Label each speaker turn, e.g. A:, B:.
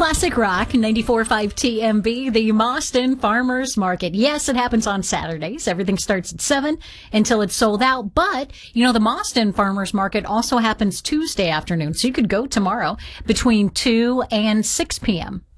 A: Classic Rock 94.5 TMB, the Mauston Farmers Market. Yes, it happens on Saturdays. Everything starts at 7 until it's sold out. But, the Mauston Farmers Market also happens Tuesday afternoon. So you could go tomorrow between 2 and 6 p.m.